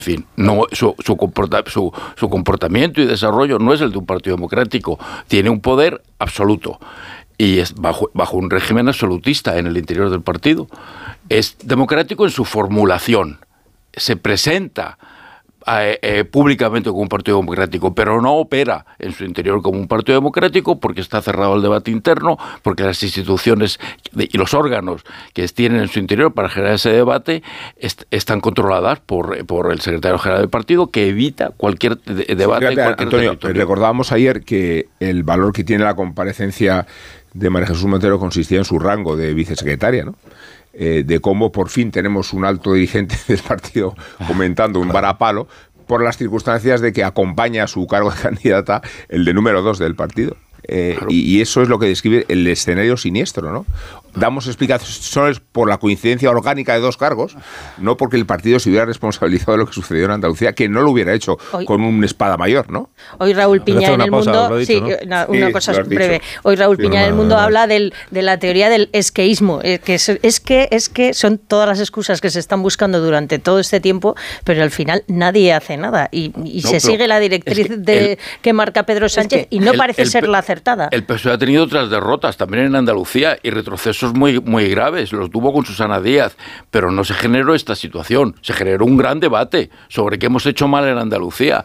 En fin, no, su comportamiento y desarrollo no es el de un partido democrático. Tiene un poder absoluto y es bajo un régimen absolutista en el interior del partido. Es democrático en su formulación. Se presenta públicamente como un partido democrático, pero no opera en su interior como un partido democrático porque está cerrado el debate interno, porque las instituciones y los órganos que tienen en su interior para generar ese debate están controladas por el secretario general del partido, que evita cualquier debate. Fíjate, Antonio, recordábamos ayer que el valor que tiene la comparecencia de María Jesús Montero consistía en su rango de vicesecretaria, ¿no? De cómo por fin tenemos un alto dirigente del partido comentando un varapalo por las circunstancias de que acompaña a su cargo de candidata el de número 2 del partido. Y eso es lo que describe el escenario siniestro, ¿no? Damos explicaciones por la coincidencia orgánica de dos cargos, no porque el partido se hubiera responsabilizado de lo que sucedió en Andalucía, que no lo hubiera hecho hoy, con un espada mayor, ¿no? Hoy Raúl Piña en El Mundo... Dicho, sí, ¿no? una cosa breve. Hoy Raúl Piña en El Mundo habla de la teoría del esqueísmo, que es que son todas las excusas que se están buscando durante todo este tiempo, pero al final nadie hace nada. Y se sigue la directriz que marca Pedro Sánchez y no parece ser la acertada. El PSOE ha tenido otras derrotas también en Andalucía y retrocesos muy graves, los tuvo con Susana Díaz, pero no se generó esta situación, se generó un gran debate sobre qué hemos hecho mal en Andalucía.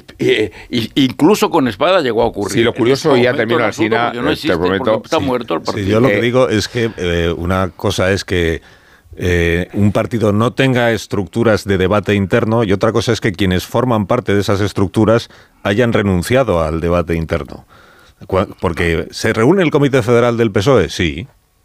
Incluso con espada llegó a ocurrir. Sí, lo curioso, ya termino así, no existe, te prometo, está muerto el partido. Sí, yo lo que digo es que una cosa es que un partido no tenga estructuras de debate interno y otra cosa es que quienes forman parte de esas estructuras hayan renunciado al debate interno. Porque ¿se reúne el Comité Federal del PSOE? Sí.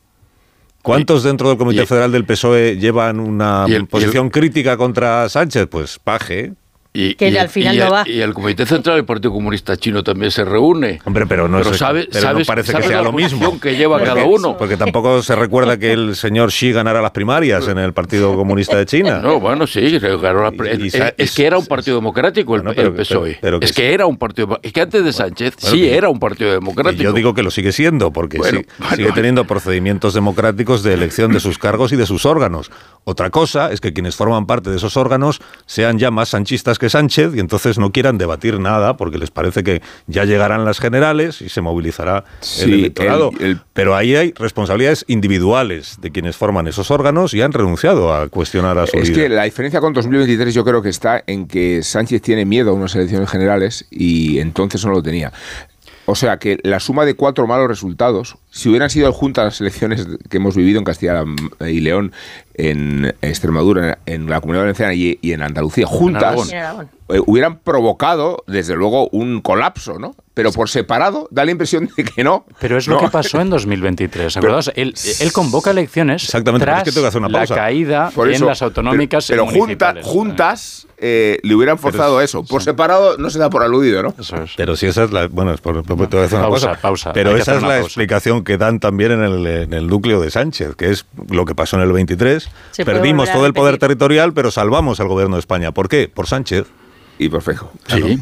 ¿Cuántos dentro del Comité Federal del PSOE llevan una posición crítica contra Sánchez? Pues Paje. Que al final no va. Y el Comité Central del Partido Comunista Chino también se reúne. Hombre, pero no parece que sea lo mismo. Que lleva cada uno. Porque tampoco se recuerda que el señor Xi ganara las primarias en el Partido Comunista de China. No, bueno, sí, ganó es que era un partido democrático el PSOE. Es que era un partido. Es que antes de Sánchez era un partido democrático. Y yo digo que lo sigue siendo, porque sigue teniendo procedimientos democráticos de elección de sus cargos y de sus órganos. Otra cosa es que quienes forman parte de esos órganos sean ya más sanchistas que Sánchez y entonces no quieran debatir nada porque les parece que ya llegarán las generales y se movilizará el electorado. Pero ahí hay responsabilidades individuales de quienes forman esos órganos y han renunciado a cuestionar a su líder. Es que la diferencia con 2023 yo creo que está en que Sánchez tiene miedo a unas elecciones generales y entonces no lo tenía. O sea que la suma de 4 malos resultados, si hubieran sido juntas las elecciones que hemos vivido en Castilla y León, en Extremadura, en la Comunidad Valenciana y en Andalucía, juntas, hubieran provocado, desde luego, un colapso, ¿no? Pero por separado da la impresión de que no. Pero es lo que pasó en 2023. ¿Acordaos? Él convoca elecciones tras la caída en las autonómicas y municipales. Juntas le hubieran forzado eso. Por separado no se da por aludido, ¿no? Eso es. Pero si esa es la... Bueno, te voy a decir una cosa. Pausa. Pero esa es la explicación que dan también en el núcleo de Sánchez, que es lo que pasó en el 23. Perdimos todo el poder territorial, pero salvamos al gobierno de España. ¿Por qué? Por Sánchez. Y por Feijóo. Sí.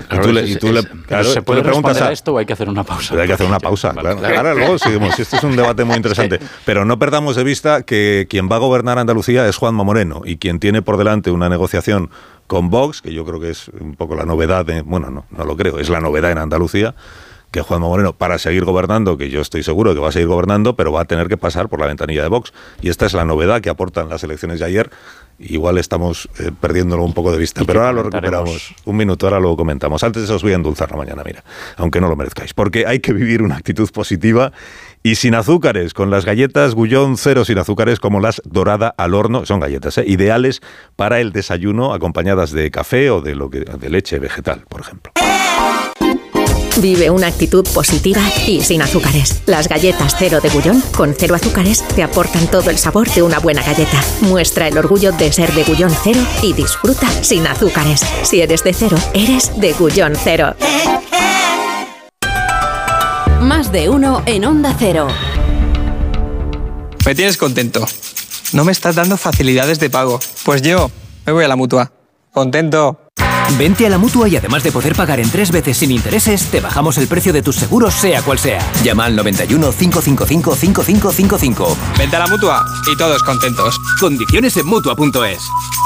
¿Se puede responder a esto o hay que hacer una pausa? Hay que hacer una pausa, claro. Ahora luego seguimos. Este es un debate muy interesante. Pero no perdamos de vista que quien va a gobernar Andalucía es Juanma Moreno y quien tiene por delante una negociación con Vox, que yo creo que es un poco la novedad, no lo creo, es la novedad en Andalucía, que Juanma Moreno, para seguir gobernando, que yo estoy seguro que va a seguir gobernando, pero va a tener que pasar por la ventanilla de Vox. Y esta es la novedad que aportan las elecciones de ayer. Igual estamos perdiéndolo un poco de vista, pero ahora lo recuperamos. Un minuto, ahora lo comentamos. Antes os voy a endulzar la mañana, mira, aunque no lo merezcáis, porque hay que vivir una actitud positiva y sin azúcares, con las galletas Gullón Cero sin azúcares, como las Dorada al horno, son galletas ideales para el desayuno, acompañadas de café o de leche vegetal, por ejemplo. Vive una actitud positiva y sin azúcares. Las galletas Cero de Gullón, con 0 azúcares, te aportan todo el sabor de una buena galleta. Muestra el orgullo de ser de Gullón Cero y disfruta sin azúcares. Si eres de Cero, eres de Gullón Cero. Más de uno en Onda Cero. Me tienes contento. No me estás dando facilidades de pago. Pues yo me voy a la Mutua. Contento. Vente a la Mutua y además de poder pagar en 3 veces sin intereses, te bajamos el precio de tus seguros sea cual sea. Llama al 91 555 5555. Vente a la Mutua y todos contentos. Condiciones en Mutua.es.